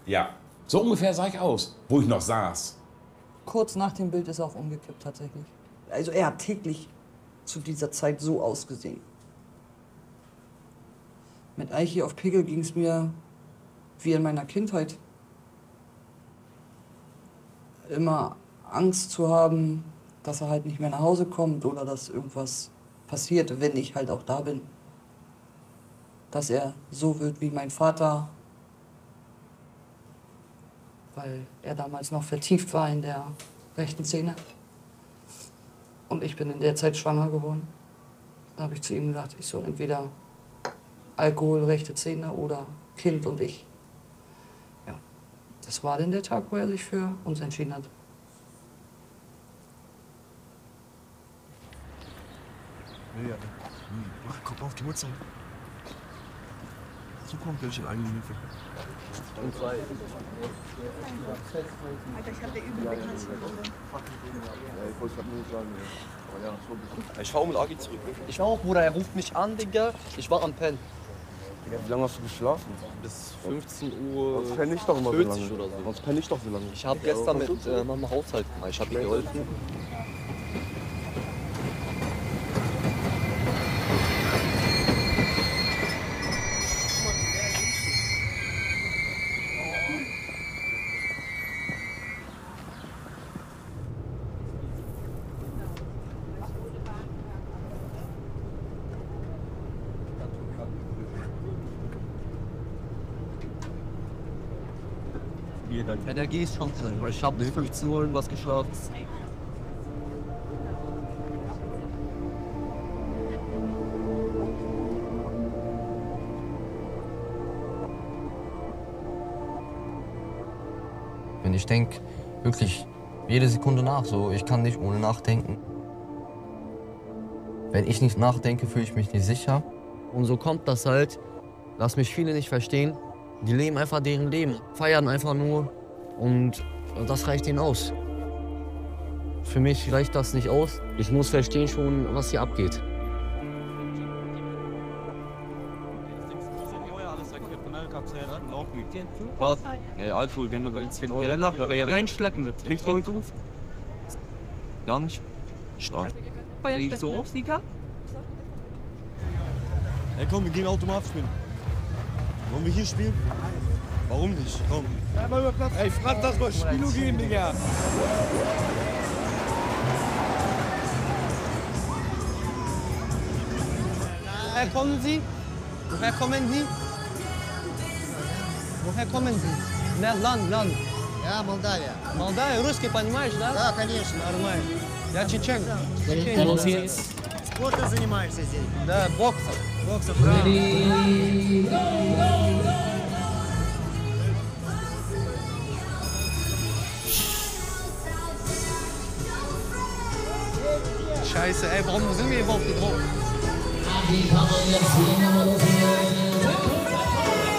Ja, so ungefähr sah ich aus, wo ich noch saß. Kurz nach dem Bild ist er auch umgekippt tatsächlich. Also er hat täglich zu dieser Zeit so ausgesehen. Mit Eichi auf Pegel ging es mir wie in meiner Kindheit. Immer Angst zu haben, dass er halt nicht mehr nach Hause kommt oder dass irgendwas passiert, wenn ich halt auch da bin. Dass er so wird wie mein Vater, weil er damals noch vertieft war in der rechten Zähne. Und ich bin in der Zeit schwanger geworden. Da habe ich zu ihm gesagt, ich soll entweder Alkohol, rechte Zähne oder Kind und ich. Ja, das war dann der Tag, wo er sich für uns entschieden hat. Ja, mach Kopf auf die Mutter. So kommt gleich in eine Hilfe. Und zwei. Alter, ich hab der übel bekannt. Ich wollte es nur sagen. Aber ja, so ich fahr mit Agi zurück. Ich auch, Bruder. Er ruft mich an, Digga. Ich war am Pennen. Wie lange hast du geschlafen? Bis 15 Uhr. Sonst penne ich doch immer so lange. Oder so. Sonst penne ich doch so lange. Ich habe gestern mit Mama Haushalt gemacht. Ich habe ihr geholfen. Ja, der geht schon drin, weil ich habe bis 15 Uhr irgendwas geschlafen. Wenn ich denke wirklich jede Sekunde nach, so ich kann nicht ohne nachdenken. Wenn ich nicht nachdenke, fühle ich mich nicht sicher. Und so kommt das halt, was mich viele nicht verstehen. Die leben einfach deren Leben, feiern einfach nur und das reicht ihnen aus. Für mich reicht das nicht aus. Ich muss verstehen schon, was hier abgeht. Was? Ja, Alkohol, wenn du ins reinschleppen wird. Trinkst du gut? Gar nicht. Stark. Feuerst du auf, Sieger? Ey, komm, wir gehen automatisch spielen. Wollen wir hier spielen? Warum nicht? Komm. Ey, frag das mal, Spilo gehen, Digga. Woher kommen Sie? Woher kommen Sie? Woher kommen Sie? Land. Ja, Молдавия. Молдавия, русский понимаешь, да? Да, конечно. Нормально. Я чечен. Спортом занимаешься здесь? Да, боксом. Боксом, правильно. Scheiße, ey, warum sind wir überhaupt hier drauf?